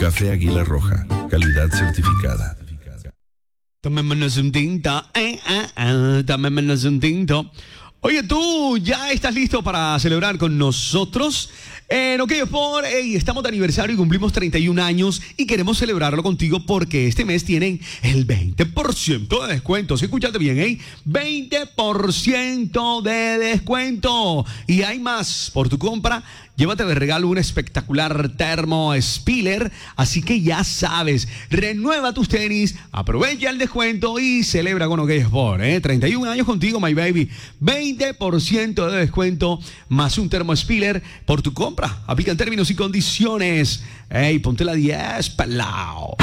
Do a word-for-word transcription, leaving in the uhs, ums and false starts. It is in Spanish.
Café Águila Roja, calidad certificada. Tomémonos un tinto, eh, eh, eh, tomémonos un tinto. Oye, tú ya estás listo para celebrar con nosotros en OK Sport. Hey, estamos de aniversario y cumplimos treinta y un años y queremos celebrarlo contigo porque este mes tienen el veinte por ciento de descuento. ¿Sí escuchaste bien, eh? veinte por ciento de descuento. Y hay más. Por tu compra, llévate de regalo un espectacular termo Spiller. Así que ya sabes, renueva tus tenis, aprovecha el descuento y celebra con OK Sport, ¿eh? treinta y un años contigo, my baby. veinte por ciento de descuento más un termo Spiller por tu compra. Aplican términos y condiciones. Ey, ponte la diez, pelao.